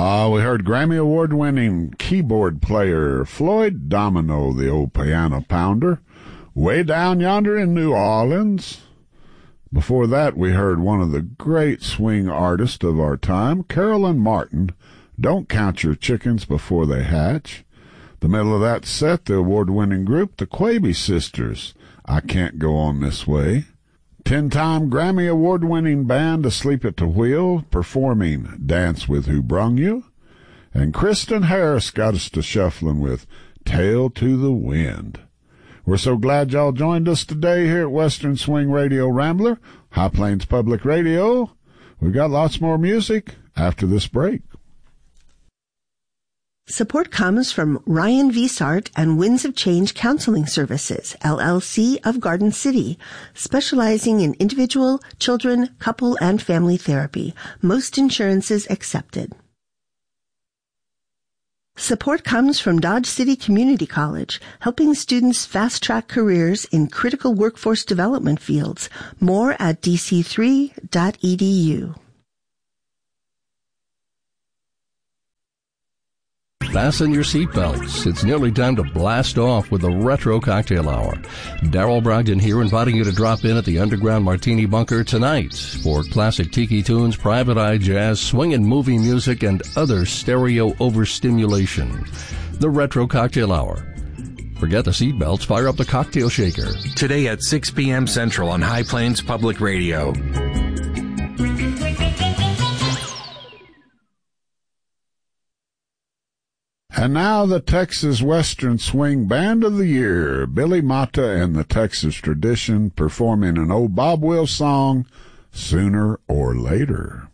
We heard Grammy Award-winning keyboard player Floyd Domino, the old piano pounder, Way Down Yonder in New Orleans. Before that, we heard one of the great swing artists of our time, Carolyn Martin, Don't Count Your Chickens Before They Hatch. The middle of that set, the award-winning group, the Quavy Sisters, I Can't Go On This Way. 10-time Grammy Award-winning band Asleep at the Wheel, performing Dance with Who Brung You. And Kristen Harris got us to shuffling with Tail to the Wind. We're so glad y'all joined us today here at Western Swing Radio Rambler, High Plains Public Radio. We've got lots more music after this break. Support comes from Ryan Wiesart and Winds of Change Counseling Services, LLC of Garden City, specializing in individual, children, couple, and family therapy. Most insurances accepted. Support comes from Dodge City Community College, helping students fast-track careers in critical workforce development fields. More at dc3.edu. Fasten your seatbelts. It's nearly time to blast off with the Retro Cocktail Hour. Darrell Brogdon here, inviting you to drop in at the Underground Martini Bunker tonight for classic tiki tunes, private eye jazz, swing and movie music, and other stereo overstimulation. The Retro Cocktail Hour. Forget the seatbelts, fire up the cocktail shaker. Today at 6 p.m. Central on High Plains Public Radio. And now the Texas Western Swing Band of the Year, Billy Mata and the Texas Tradition, performing an old Bob Wills song, Sooner or Later.